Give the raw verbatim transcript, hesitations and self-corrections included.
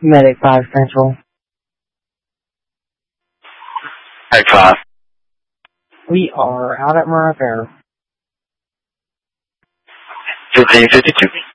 Medic five Central. Medic five. We are out at Mariah Fair. fifteen fifty-two.